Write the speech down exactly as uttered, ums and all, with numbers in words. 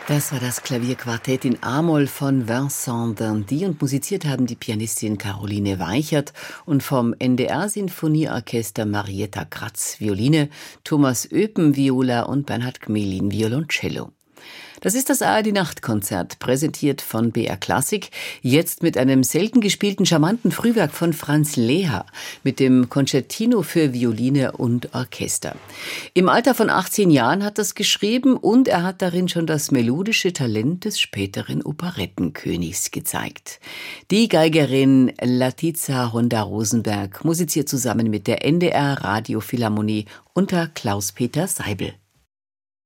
Das war das Klavierquartett in A-Moll von Vincent d'Indy und musiziert haben die Pianistin Caroline Weichert und vom N D R-Sinfonieorchester Marietta Kratz Violine, Thomas Oepen Viola und Bernhard Gmelin Violoncello. Das ist das A R D-Nachtkonzert, präsentiert von B R Klassik, jetzt mit einem selten gespielten, charmanten Frühwerk von Franz Leha, mit dem Concertino für Violine und Orchester. Im Alter von achtzehn Jahren hat er es geschrieben und er hat darin schon das melodische Talent des späteren Operettenkönigs gezeigt. Die Geigerin Latiza Honda-Rosenberg musiziert zusammen mit der N D R Radiophilharmonie unter Klaus-Peter Seibel.